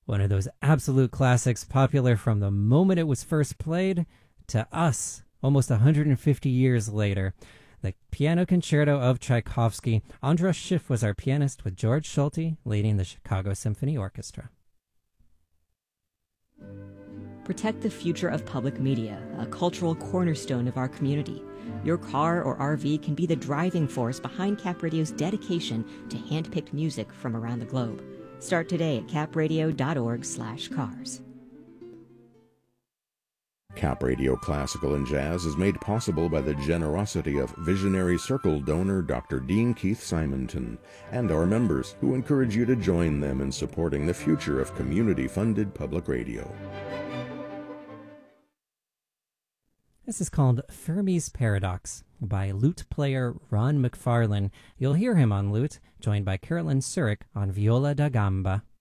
One of those absolute classics, popular from the moment it was first played to us almost 150 years later. The Piano Concerto of Tchaikovsky. Andras Schiff was our pianist, with George Schulte leading the Chicago Symphony Orchestra. Protect the future of public media, a cultural cornerstone of our community. Your car or RV can be the driving force behind Cap Radio's dedication to hand-picked music from around the globe. Start today at capradio.org/cars. Cap Radio Classical and Jazz is made possible by the generosity of Visionary Circle donor Dr. Dean Keith Simonton and our members, who encourage you to join them in supporting the future of community-funded public radio. This is called Fermi's Paradox by lute player Ron McFarlane. You'll hear him on lute, joined by Carolyn Surik on viola da gamba.